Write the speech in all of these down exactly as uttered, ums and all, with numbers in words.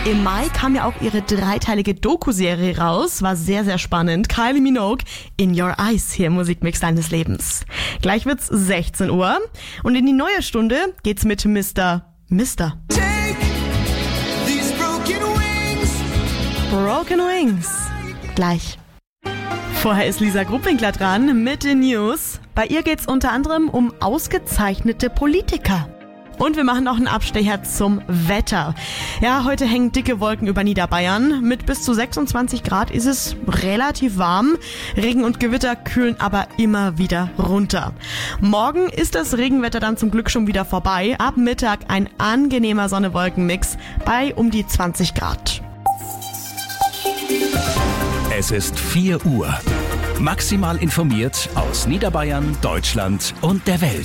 Im Mai kam ja auch ihre dreiteilige Doku-Serie raus. War sehr, sehr spannend. Kylie Minogue, In Your Eyes, hier im Musikmix deines Lebens. Gleich wird's sechzehn Uhr. Und in die neue Stunde geht's mit Mister Mister Take these broken wings. Broken Wings. Gleich. Vorher ist Lisa Gruppwinkler dran mit den News. Bei ihr geht's unter anderem um ausgezeichnete Politiker. Und wir machen noch einen Abstecher zum Wetter. Ja, heute hängen dicke Wolken über Niederbayern. Mit bis zu sechsundzwanzig Grad ist es relativ warm. Regen und Gewitter kühlen aber immer wieder runter. Morgen ist das Regenwetter dann zum Glück schon wieder vorbei. Ab Mittag ein angenehmer Sonne-Wolken-Mix bei um die zwanzig Grad. Es ist vier Uhr. Maximal informiert aus Niederbayern, Deutschland und der Welt.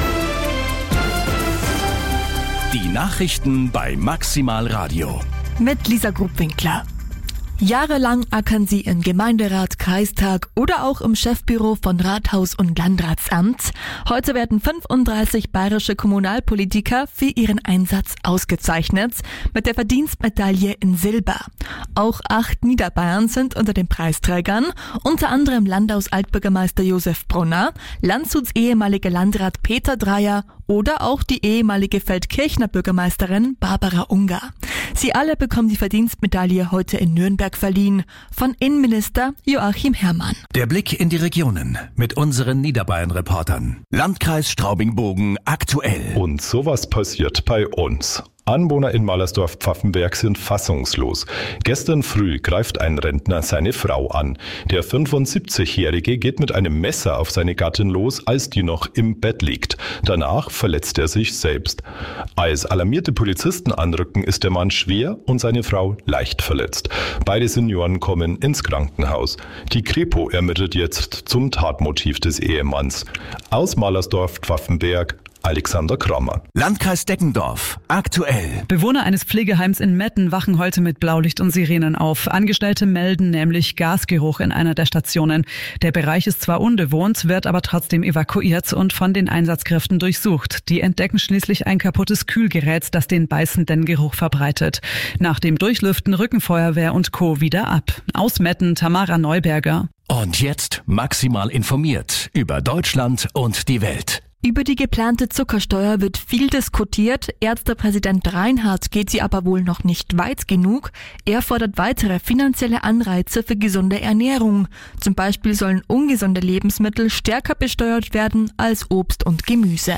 Die Nachrichten bei Maximal Radio. Mit Lisa Gruppwinkler. Jahrelang ackern sie in Gemeinderat, Kreistag oder auch im Chefbüro von Rathaus und Landratsamt. Heute werden fünfunddreißig bayerische Kommunalpolitiker für ihren Einsatz ausgezeichnet mit der Verdienstmedaille in Silber. Auch acht Niederbayern sind unter den Preisträgern, unter anderem Landaus Altbürgermeister Josef Brunner, Landshuts ehemaliger Landrat Peter Dreyer oder auch die ehemalige Feldkirchner Bürgermeisterin Barbara Unger. Sie alle bekommen die Verdienstmedaille heute in Nürnberg verliehen von Innenminister Joachim Herrmann. Der Blick in die Regionen mit unseren Niederbayern-Reportern. Landkreis Straubing-Bogen aktuell. Und sowas passiert bei uns. Anwohner in Mallersdorf-Pfaffenberg sind fassungslos. Gestern früh greift ein Rentner seine Frau an. Der fünfundsiebzigjährige geht mit einem Messer auf seine Gattin los, als die noch im Bett liegt. Danach verletzt er sich selbst. Als alarmierte Polizisten anrücken, ist der Mann schwer und seine Frau leicht verletzt. Beide Senioren kommen ins Krankenhaus. Die Kripo ermittelt jetzt zum Tatmotiv des Ehemanns. Aus Mallersdorf-Pfaffenberg Alexander Krammer. Landkreis Deggendorf aktuell. Bewohner eines Pflegeheims in Metten wachen heute mit Blaulicht und Sirenen auf. Angestellte melden nämlich Gasgeruch in einer der Stationen. Der Bereich ist zwar unbewohnt, wird aber trotzdem evakuiert und von den Einsatzkräften durchsucht. Die entdecken schließlich ein kaputtes Kühlgerät, das den beißenden Geruch verbreitet. Nach dem Durchlüften rücken Feuerwehr und Co. wieder ab. Aus Metten Tamara Neuberger. Und jetzt maximal informiert über Deutschland und die Welt. Über die geplante Zuckersteuer wird viel diskutiert. Ärztepräsident Reinhardt geht sie aber wohl noch nicht weit genug. Er fordert weitere finanzielle Anreize für gesunde Ernährung. Zum Beispiel sollen ungesunde Lebensmittel stärker besteuert werden als Obst und Gemüse.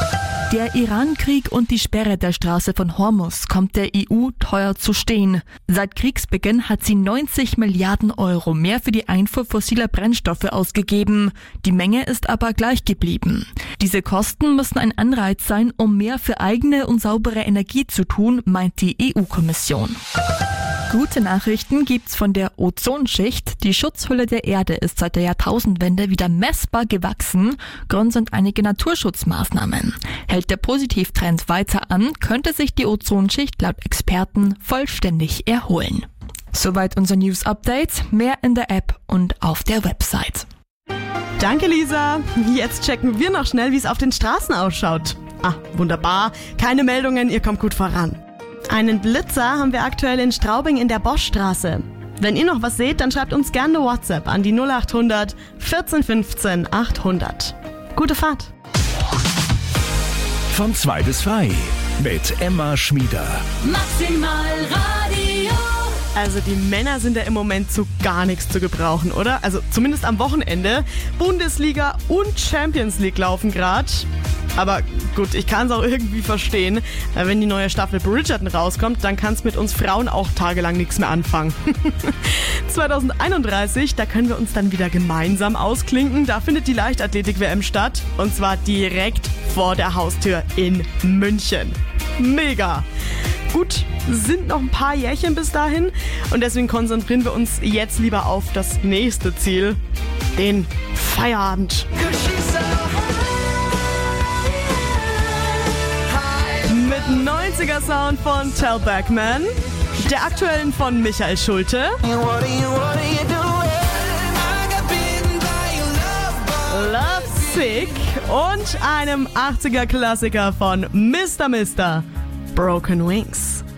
Der Iran-Krieg und die Sperre der Straße von Hormuz kommt der E U teuer zu stehen. Seit Kriegsbeginn hat sie neunzig Milliarden Euro mehr für die Einfuhr fossiler Brennstoffe ausgegeben. Die Menge ist aber gleich geblieben. Diese Kosten müssen ein Anreiz sein, um mehr für eigene und saubere Energie zu tun, meint die E U-Kommission. Gute Nachrichten gibt's von der Ozonschicht. Die Schutzhülle der Erde ist seit der Jahrtausendwende wieder messbar gewachsen. Grund sind einige Naturschutzmaßnahmen. Hält der Positivtrend weiter an, könnte sich die Ozonschicht laut Experten vollständig erholen. Soweit unser News-Update. Mehr in der App und auf der Website. Danke, Lisa. Jetzt checken wir noch schnell, wie es auf den Straßen ausschaut. Ah, wunderbar. Keine Meldungen, ihr kommt gut voran. Einen Blitzer haben wir aktuell in Straubing in der Boschstraße. Wenn ihr noch was seht, dann schreibt uns gerne eine WhatsApp an die null acht hundert vierzehn fünfzehn achthundert. Gute Fahrt. Von zwei bis frei mit Emma Schmieder. Maximal Radio. Also die Männer sind ja im Moment zu gar nichts zu gebrauchen, oder? Also zumindest am Wochenende. Bundesliga und Champions League laufen gerade. Aber gut, ich kann es auch irgendwie verstehen. Wenn die neue Staffel Bridgerton rauskommt, dann kann es mit uns Frauen auch tagelang nichts mehr anfangen. zwanzig einunddreißig, da können wir uns dann wieder gemeinsam ausklinken. Da findet die Leichtathletik-W M statt. Und zwar direkt vor der Haustür in München. Mega! Gut, sind noch ein paar Jährchen bis dahin und deswegen konzentrieren wir uns jetzt lieber auf das nächste Ziel, den Feierabend. Mit neunziger Sound von Tell Backman, der aktuellen von Michael Schulte, Love Sick und einem achtziger Klassiker von Mister Mister, Broken Wings.